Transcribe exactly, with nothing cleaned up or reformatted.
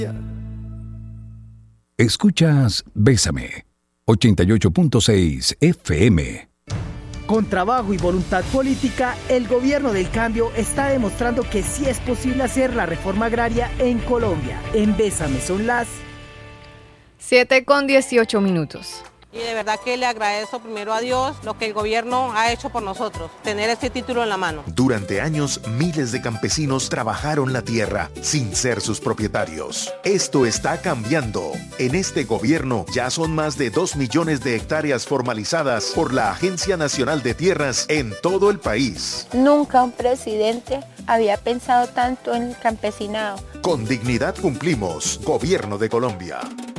Escuchas Bésame, ochenta y ocho punto seis F M. Con trabajo y voluntad política, el gobierno del cambio está demostrando que sí es posible hacer la reforma agraria en Colombia. En Bésame son las siete con dieciocho minutos. Y de verdad que le agradezco primero a Dios lo que el gobierno ha hecho por nosotros, tener este título en la mano. Durante años, miles de campesinos trabajaron la tierra sin ser sus propietarios. Esto está cambiando. En este gobierno ya son más de dos millones de hectáreas formalizadas por la Agencia Nacional de Tierras en todo el país. Nunca un presidente había pensado tanto en el campesinado. Con dignidad cumplimos. Gobierno de Colombia.